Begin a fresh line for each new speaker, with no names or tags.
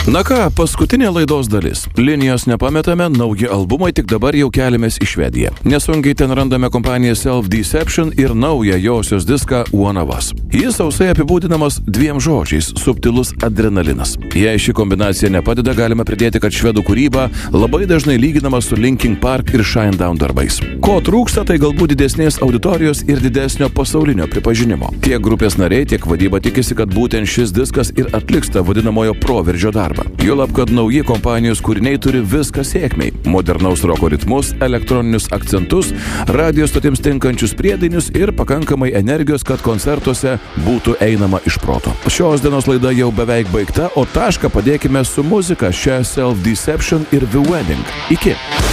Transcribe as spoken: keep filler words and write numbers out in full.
Na ką, paskutinė laidos dalis. Linijos nepametame, nauji albumai, tik dabar jau keliamės į Švediją. Nesunkiai ten randame kompaniją Self Deception ir naują josios diską One of Us. Jis sausai apibūdinamas dviem žodžiais – subtilus adrenalinas. Jei ši kombinacija nepadeda, galime pridėti, kad švedų kūryba labai dažnai lyginama su Linkin Park ir Shinedown darbais. Ko trūksta, tai galbūt didesnės auditorijos ir didesnio pasaulinio pripažinimo. Tiek grupės nariai, tiek vadyba tikisi, kad būtent šis diskas ir atliks tą vadinamojo proveržio darbą. Juolab, kad nauji kompanijos kūriniai turi viską sėkmiai. Modernaus roko ritmus, elektroninius akcentus, radijo stotims tinkančius priedainius ir pakankamai energijos, kad koncertuose būtų einama iš proto. Šios dienos laida jau beveik baigta, o tašką padėkime su muzika, šią Self Deception ir The Wedding. Iki!